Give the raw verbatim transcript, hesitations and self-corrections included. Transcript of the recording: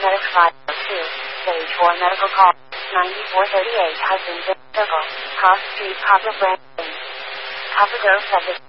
paramedics five oh two, stage four medical call, ninety-four thirty-eight Hudson Circle, Cross Street, Copper Brandon. Copper Grove subject.